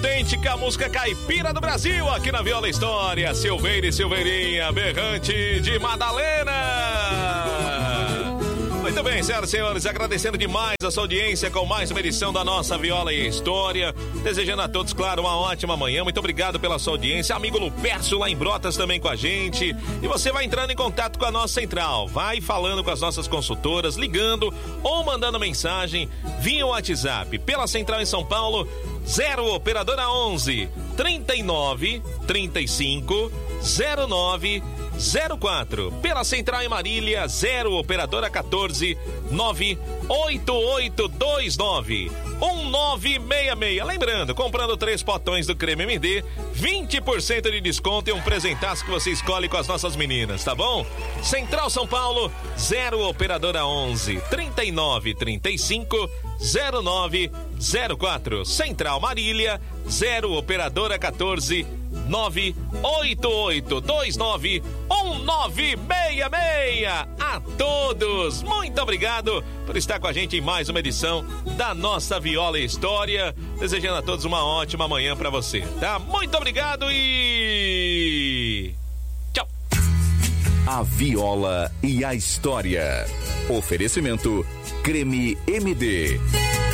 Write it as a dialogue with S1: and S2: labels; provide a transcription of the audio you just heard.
S1: autêntica música caipira do Brasil, aqui na Viola História. Silveira e Silveirinha, berrante de Madalena. Muito bem, senhoras e senhores, agradecendo demais a sua audiência com mais uma edição da nossa Viola História. Desejando a todos, claro, uma ótima manhã. Muito obrigado pela sua audiência. Amigo Lupercio lá em Brotas também com a gente. E você vai entrando em contato com a nossa central. Vai falando com as nossas consultoras, ligando ou mandando mensagem via WhatsApp. Pela central em São Paulo, 0 operadora 11 39 35 09 04. Pela central em Marília, 0 operadora 14 98829 1966. Lembrando, comprando 3 potões do creme MD, 20% de desconto e um presentaço que você escolhe com as nossas meninas, tá bom? Central São Paulo, 0 operadora 11 39 35 09 04. Central Marília, 0 operadora 14 98829 1966. A todos, muito obrigado por estar com a gente em mais uma edição da nossa Viola História. Desejando a todos uma ótima manhã pra você, tá? Muito obrigado e tchau.
S2: A Viola e a História. Oferecimento Creme MD.